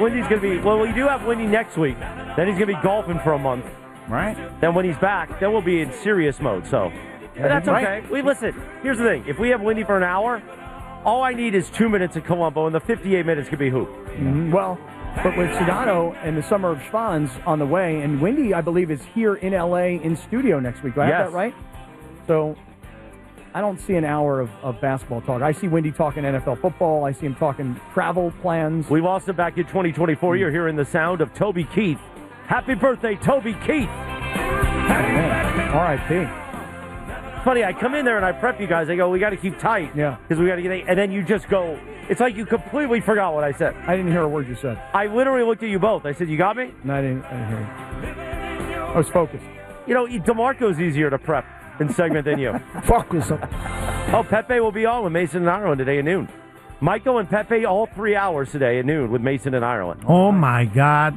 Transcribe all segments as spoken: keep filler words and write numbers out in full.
Wendy's going to be, well, we do have Wendy next week. Then he's going to be golfing for a month. Right. Then when he's back, then we'll be in serious mode. So but that's okay. We listen, here's the thing. If we have Wendy for an hour, all I need is two minutes at Colombo, and the fifty-eight minutes could be hoop. Mm-hmm. Well, but with Sedano and the Summer of Schwans on the way, and Wendy, I believe, is here in L A in studio next week. Do I yes. have that right? So I don't see an hour of, of basketball talk. I see Wendy talking N F L football. I see him talking travel plans. We've also back in twenty twenty-four. Mm-hmm. You're hearing the sound of Toby Keith. Happy birthday, Toby Keith. R I P Funny, I come in there and I prep you guys. I go, we got to keep tight. Yeah. Because we got to get eight. And then you just go, it's like you completely forgot what I said. I didn't hear a word you said. I literally looked at you both. I said, you got me? No, I didn't, I didn't hear you. I was focused. You know, DeMarco's easier to prep and segment than you. Focus. Oh, Pepe will be on with Mason and Ireland today at noon. Michael and Pepe all three hours today at noon with Mason and Ireland. Oh, my God.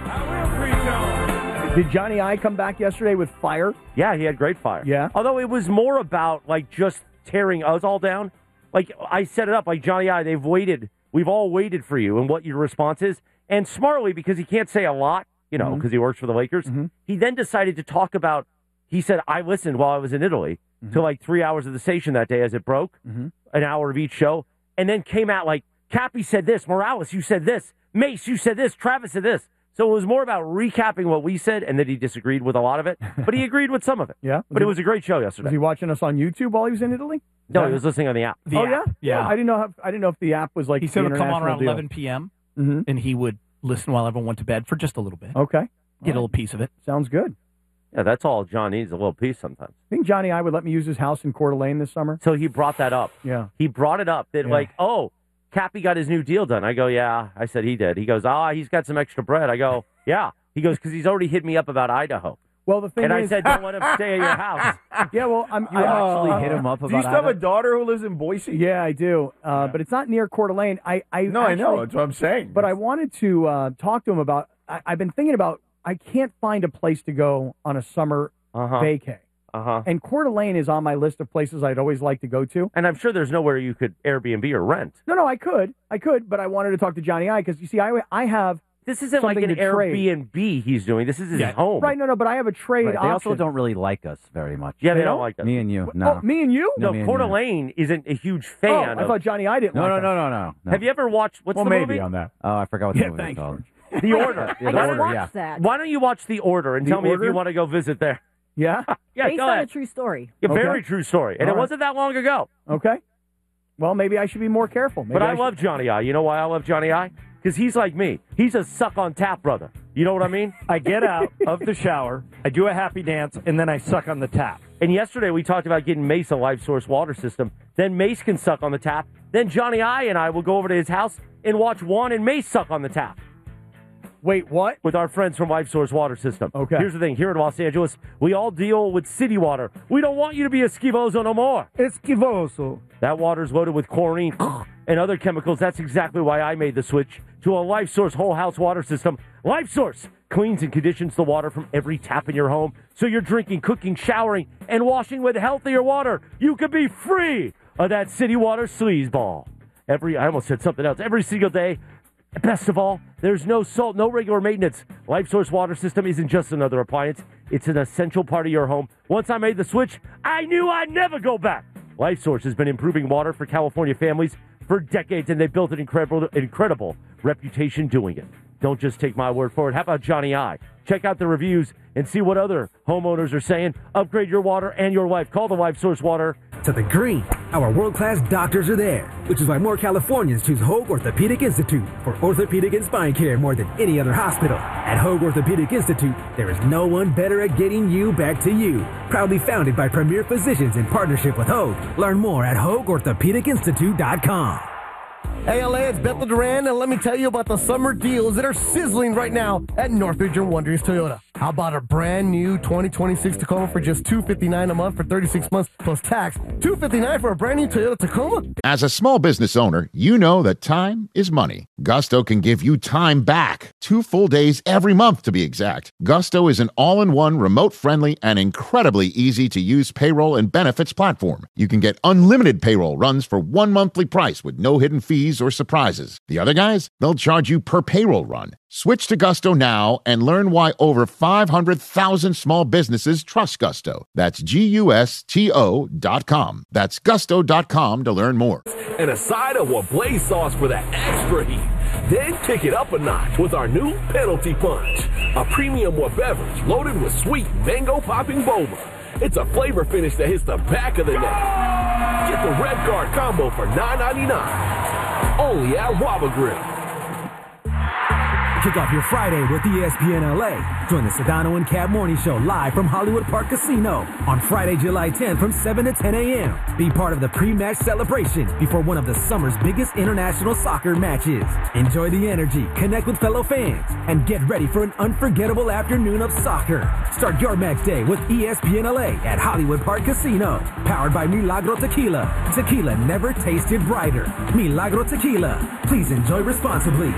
Did Johnny I come back yesterday with fire? Yeah, he had great fire. Yeah. Although it was more about, like, just tearing us all down. Like, I set it up like Johnny I. They've waited. We've all waited for you and what your response is. And smartly, because he can't say a lot, you know, because mm-hmm. he works for the Lakers, mm-hmm. he then decided to talk about, he said, I listened while I was in Italy mm-hmm. to, like, three hours of the station that day as it broke, mm-hmm. an hour of each show, and then came out like, Cappy said this, Morales, you said this, Mace, you said this, Travis said this. So it was more about recapping what we said, and that he disagreed with a lot of it, but he agreed with some of it. Yeah, but he, it was a great show yesterday. Was he watching us on YouTube while he was in Italy? No, yeah. he was listening on the app. The oh app. yeah? yeah, yeah. I didn't know. How, I didn't know if the app was like. He said it would come on around deal. eleven p.m. Mm-hmm. and he would listen while everyone went to bed for just a little bit. Okay, get all a little right. piece of it. Sounds good. Yeah, that's all John needs, a little piece sometimes. I think Johnny I would let me use his house in Coeur d'Alene this summer. So he brought that up. Yeah, he brought it up that yeah. like, oh, Cappy got his new deal done. I go, yeah. I said he did. He goes, ah, oh, he's got some extra bread. I go, yeah. He goes, because he's already hit me up about Idaho. Well, the thing and is, I said, don't let him stay at your house. Yeah, well, I'm. You I actually uh, hit him up about. Do you still have Idaho? a daughter who lives in Boise? Yeah, I do. Uh, yeah. But it's not near Coeur d'Alene. I, I no, actually, I know. That's what I'm saying. But I wanted to uh, talk to him about. I, I've been thinking about. I can't find a place to go on a summer uh-huh. vacay. Uh-huh. And Coeur d'Alene is on my list of places I'd always like to go to. And I'm sure there's nowhere you could Airbnb or rent. No, no, I could. I could, but I wanted to talk to Johnny I because, you see, I, I have This isn't like an Airbnb he's doing. This is his yeah. home. Right, no, no, but I have a trade right. They option. also don't really like us very much. Yeah, they, they don't don't like us. Me and you, no. Oh, me and you? No, no Coeur d'Alene isn't a huge fan oh, I of... thought Johnny I didn't no, like no, us. no, no, no, no. Have you ever watched... What's well, the maybe movie? on that. Oh, I forgot what the yeah, movie was thanks, called. The Order. yeah, I the gotta order, watch yeah. that. Why don't you watch The Order and The tell me Order? if you want to go visit there? Yeah? Yeah, Based go on ahead. a true story. A Okay. very true story. And All it right. wasn't that long ago. Okay. Well, maybe I should be more careful. Maybe But I, should... love Johnny I. You know why I love Johnny I? Because he's like me. He's a suck-on-tap brother. You know what I mean? I get out of the shower, I do a happy dance, and then I suck on the tap. And yesterday we talked about getting Mace a Life Source water system. Then Mace can suck on the tap. Then Johnny I and I will go over to his house and watch Juan and Mace suck on the tap. Wait, what? With our friends from Life Source Water System. Okay. Here's the thing. Here in Los Angeles, we all deal with city water. We don't want you to be a Skivoso no more. Esquivoso. That water's loaded with chlorine and other chemicals. That's exactly why I made the switch to a Life Source whole house water system. Life Source cleans and conditions the water from every tap in your home, so you're drinking, cooking, showering, and washing with healthier water. You can be free of that city water sleazeball. Every, I almost said something else. Every single day. Best of all, there's no salt, no regular maintenance. Life Source water system isn't just another appliance. It's an essential part of your home. Once I made the switch, I knew I'd never go back. Life Source has been improving water for California families for decades, and they've built an incredible, incredible reputation doing it. Don't just take my word for it. How about Johnny I? Check out the reviews and see what other homeowners are saying. Upgrade your water and your life. Call the Life Source Water. To the green. Our world-class doctors are there, which is why more Californians choose Hoag Orthopedic Institute for orthopedic and spine care more than any other hospital. At Hoag Orthopedic Institute, there is no one better at getting you back to you. Proudly founded by premier physicians in partnership with Hoag. Learn more at Hoag Orthopedic Institute dot com. Hey, L A, it's Bethel Duran, and let me tell you about the summer deals that are sizzling right now at Northridge and Wonders Toyota. How about a brand new twenty twenty-six Tacoma for just two hundred fifty-nine dollars a month for thirty-six months plus tax? two hundred fifty-nine dollars for a brand new Toyota Tacoma? As a small business owner, you know that time is money. Gusto can give you time back. Two full days every month, to be exact. Gusto is an all-in-one, remote-friendly, and incredibly easy-to-use payroll and benefits platform. You can get unlimited payroll runs for one monthly price with no hidden fees or surprises. The other guys, they'll charge you per payroll run. Switch to Gusto now and learn why over five hundred thousand small businesses trust Gusto. That's G U S T O dot com. That's gusto dot com to learn more. And a side of what blaze sauce for that extra heat. Then kick it up a notch with our new Penalty Punch, a premium what beverage loaded with sweet mango popping boba. It's a flavor finish that hits the back of the neck. Get the Red Guard combo for nine ninety-nine. Only at Waba Grill. Kick off your Friday with E S P N L A. Join the Sedano and Cab Morning Show live from Hollywood Park Casino on Friday, July tenth from seven to ten a.m. Be part of the pre-match celebration before one of the summer's biggest international soccer matches. Enjoy the energy, connect with fellow fans, and get ready for an unforgettable afternoon of soccer. Start your match day with E S P N L A at Hollywood Park Casino. Powered by Milagro Tequila. Tequila never tasted brighter. Milagro Tequila. Please enjoy responsibly.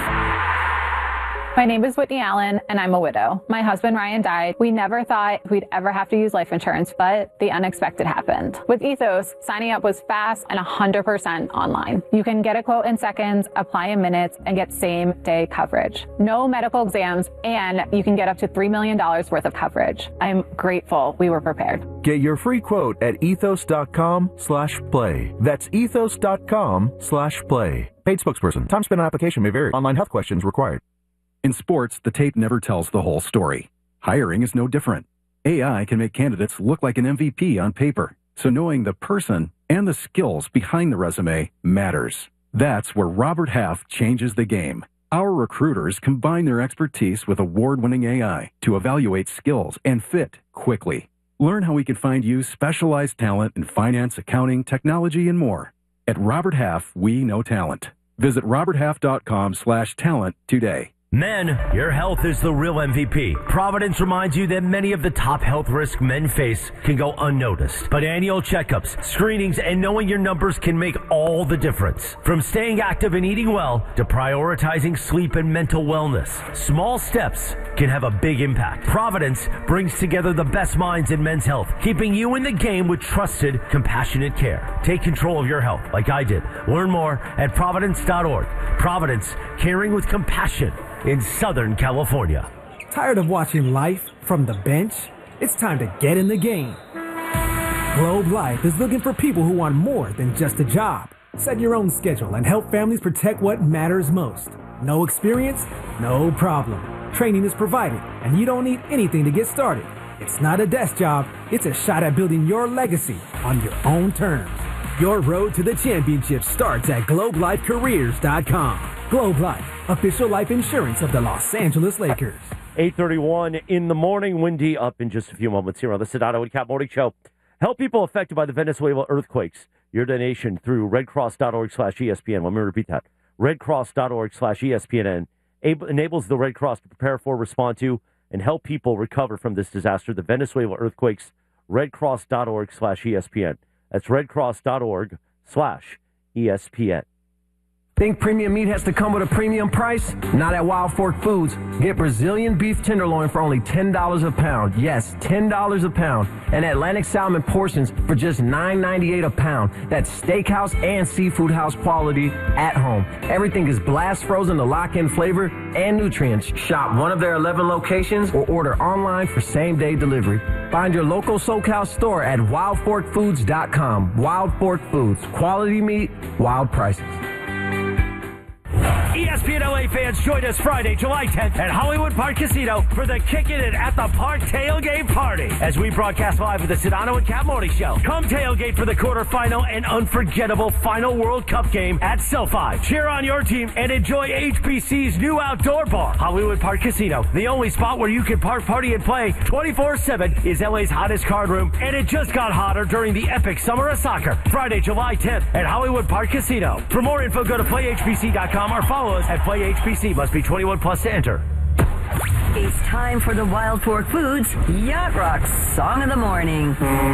My name is Whitney Allen, and I'm a widow. My husband, Ryan, died. We never thought we'd ever have to use life insurance, but the unexpected happened. With Ethos, signing up was fast and one hundred percent online. You can get a quote in seconds, apply in minutes, and get same-day coverage. No medical exams, and you can get up to three million dollars worth of coverage. I'm grateful we were prepared. Get your free quote at ethos.com slash play. That's ethos.com slash play. Paid spokesperson. Time spent on application may vary. Online health questions required. In sports, the tape never tells the whole story. Hiring is no different. A I can make candidates look like an M V P on paper, so knowing the person and the skills behind the resume matters. That's where Robert Half changes the game. Our recruiters combine their expertise with award-winning A I to evaluate skills and fit quickly. Learn how we can find you specialized talent in finance, accounting, technology, and more. At Robert Half, we know talent. Visit roberthalf.com slash talent today. Men, your health is the real M V P. Providence reminds you that many of the top health risks men face can go unnoticed. But annual checkups, screenings, and knowing your numbers can make all the difference. From staying active and eating well to prioritizing sleep and mental wellness, small steps can have a big impact. Providence brings together the best minds in men's health, keeping you in the game with trusted, compassionate care. Take control of your health like I did. Learn more at providence dot org. Providence, caring with compassion in Southern California. Tired of watching life from the bench? It's time to get in the game. Globe Life is looking for people who want more than just a job. Set your own schedule and help families protect what matters most. No experience? No problem. Training is provided, and you don't need anything to get started. It's not a desk job. It's a shot at building your legacy on your own terms. Your road to the championship starts at globe life careers dot com. Globe Life, official life insurance of the Los Angeles Lakers. eight thirty-one in the morning. Windy up in just a few moments here on the Sedano and Cap Morning Show. Help people affected by the Venezuela earthquakes. Your donation through redcross.org slash ESPN. Let me repeat that. redcross.org slash ESPN enables the Red Cross to prepare for, respond to, and help people recover from this disaster. The Venezuela earthquakes, redcross.org slash ESPN. That's redcross.org slash ESPN. Think premium meat has to come with a premium price? Not at Wild Fork Foods. Get Brazilian beef tenderloin for only ten dollars a pound. Yes, ten dollars a pound. And Atlantic salmon portions for just nine ninety-eight a pound. That's steakhouse and seafood house quality at home. Everything is blast frozen to lock in flavor and nutrients. Shop one of their eleven locations or order online for same-day delivery. Find your local SoCal store at wild fork foods dot com. Wild Fork Foods. Quality meat, wild prices. E S P N L A fans, join us Friday, July tenth at Hollywood Park Casino for the Kickin' It at the Park tailgate party as we broadcast live with the Sedano and Cap Morning Show. Come tailgate for the quarterfinal and unforgettable final World Cup game at SoFi. Cheer on your team and enjoy H B C's new outdoor bar. Hollywood Park Casino, the only spot where you can park, party, and play twenty-four seven, is L A's hottest card room, and it just got hotter during the epic Summer of Soccer. Friday, July tenth at Hollywood Park Casino. For more info, go to play H B C dot com or follow us at Play H B C. Must be twenty-one plus to enter. It's time for the Wild Fork Foods Yacht Rock Song of the Morning.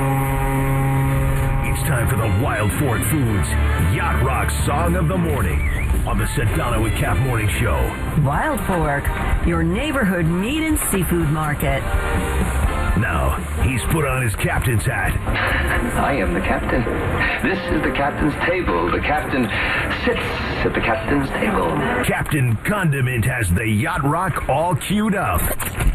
It's time for the Wild Fork Foods Yacht Rock Song of the Morning on the Sedano with Cap Morning Show. Wild Fork, your neighborhood meat and seafood market. Now, he's put on his captain's hat. I am the captain. This is the captain's table. The captain sits at the captain's table. Captain Condiment has the Yacht Rock all queued up.